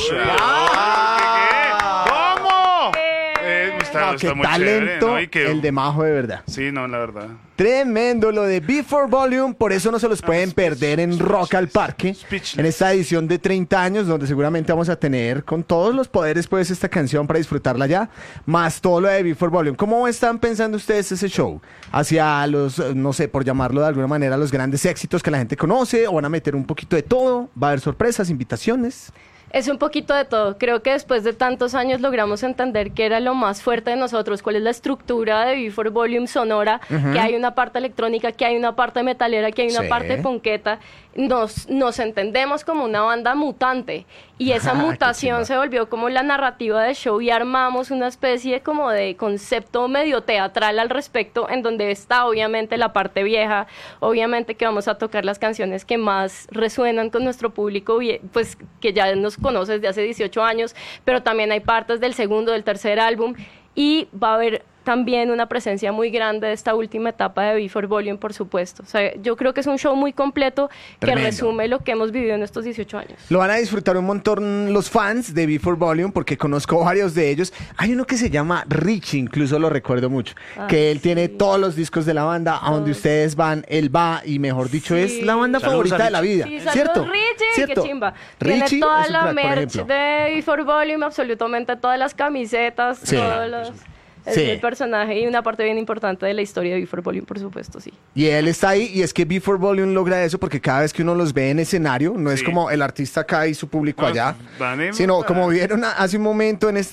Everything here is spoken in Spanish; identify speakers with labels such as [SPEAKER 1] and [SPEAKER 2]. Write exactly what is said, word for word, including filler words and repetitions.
[SPEAKER 1] ¡Ah!
[SPEAKER 2] ¿Cómo? Eh, está,
[SPEAKER 1] No,
[SPEAKER 2] está
[SPEAKER 1] qué
[SPEAKER 2] muy
[SPEAKER 1] talento
[SPEAKER 2] chévere, ¿no? Y que-
[SPEAKER 1] el de Majo, de verdad.
[SPEAKER 2] Sí, no, la verdad.
[SPEAKER 1] Tremendo lo de Before Volume, por eso no se los pueden perder en Rock al Parque,
[SPEAKER 2] Speechless.
[SPEAKER 1] en esta edición de treinta años, donde seguramente vamos a tener con todos los poderes pues esta canción para disfrutarla ya, más todo lo de Before Volume. ¿Cómo están pensando ustedes ese show? Hacia los, eh, no sé, por llamarlo de alguna manera, los grandes éxitos que la gente conoce, o van a meter un poquito de todo, va a haber sorpresas, invitaciones.
[SPEAKER 3] Es un poquito de todo. Creo que después de tantos años logramos entender qué era lo más fuerte de nosotros, cuál es la estructura de Before Volume sonora,
[SPEAKER 1] Ujú.
[SPEAKER 3] que hay una parte electrónica, que hay una parte metalera, que hay una
[SPEAKER 1] Sí.
[SPEAKER 3] parte ponqueta. Nos, nos entendemos como una banda mutante y esa
[SPEAKER 1] Ah, qué
[SPEAKER 3] mutación
[SPEAKER 1] chimba.
[SPEAKER 3] se volvió como la narrativa del show y armamos una especie como de concepto medio teatral al respecto, en donde está obviamente la parte vieja, obviamente que vamos a tocar las canciones que más resuenan con nuestro público, vie- pues que ya nos conoce desde hace dieciocho años, pero también hay partes del segundo, del tercer álbum y va a haber también una presencia muy grande de esta última etapa de Before Volume, por supuesto. O sea, yo creo que es un show muy completo que
[SPEAKER 1] Tremendo.
[SPEAKER 3] resume lo que hemos vivido en estos dieciocho años.
[SPEAKER 1] Lo van a disfrutar un montón los fans de Before Volume, porque conozco varios de ellos. Hay uno que se llama Richie, incluso lo recuerdo mucho,
[SPEAKER 3] Ah,
[SPEAKER 1] que él tiene
[SPEAKER 3] sí.
[SPEAKER 1] todos los discos de la banda, a donde
[SPEAKER 3] Todos.
[SPEAKER 1] ustedes van, él va, y mejor dicho,
[SPEAKER 3] Sí.
[SPEAKER 1] es la banda
[SPEAKER 2] Saludos
[SPEAKER 1] favorita
[SPEAKER 2] a
[SPEAKER 1] de la vida.
[SPEAKER 3] Sí, saludos,
[SPEAKER 1] ¿Cierto?
[SPEAKER 3] Richie,
[SPEAKER 1] ¿Cierto?
[SPEAKER 3] qué chimba.
[SPEAKER 1] Richie
[SPEAKER 3] Tiene toda
[SPEAKER 1] es un
[SPEAKER 3] la
[SPEAKER 1] crack, por
[SPEAKER 3] merch
[SPEAKER 1] ejemplo.
[SPEAKER 3] de Before Volume, absolutamente todas las camisetas,
[SPEAKER 1] Sí.
[SPEAKER 3] todos los... Es
[SPEAKER 1] Sí.
[SPEAKER 3] el personaje y una parte bien importante de la historia de Before Volume, por supuesto, sí.
[SPEAKER 1] Y él está ahí, y es que Before Volume logra eso porque cada vez que uno los ve en escenario, no es
[SPEAKER 2] Sí.
[SPEAKER 1] como el artista acá y su público
[SPEAKER 2] No,
[SPEAKER 1] allá,
[SPEAKER 2] van en-
[SPEAKER 1] sino como vieron a- hace un momento en este